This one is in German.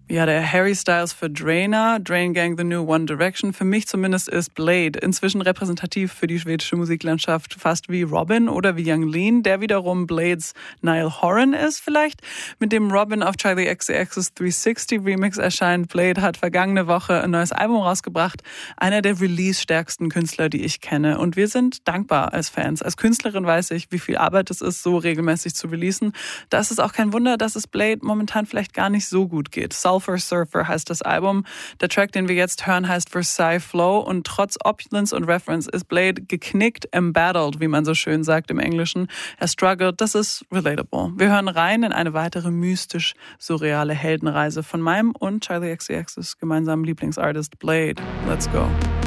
Ja, der Harry Styles für Drainer, Drain Gang The New One Direction. Für mich zumindest ist Blade inzwischen repräsentativ für die schwedische Musiklandschaft, fast wie Robin oder wie Young Lean, der wiederum Blades Niall Horan ist vielleicht. Mit dem Robin auf Charli XCX's 360 Remix erscheint. Blade hat vergangene Woche ein neues Album rausgebracht. Einer der release-stärksten Künstler, die ich kenne. Und wir sind dankbar als Fans. Als Künstlerin weiß ich, wie viel Arbeit es ist, so regelmäßig zu releasen. Da ist es auch kein Wunder, dass es Blade momentan vielleicht gar nicht so gut geht. Sulfur Surfer heißt das Album. Der Track, den wir jetzt hören, heißt Versailles Flow und trotz Opulence und Reference ist Blade geknickt, embattled, wie man so schön sagt im Englischen. Er struggled, das ist relatable. Wir hören rein in eine weitere mystisch-surreale Heldenreise von meinem und Charli XCX's gemeinsamen Lieblingsartist Blade. Let's go.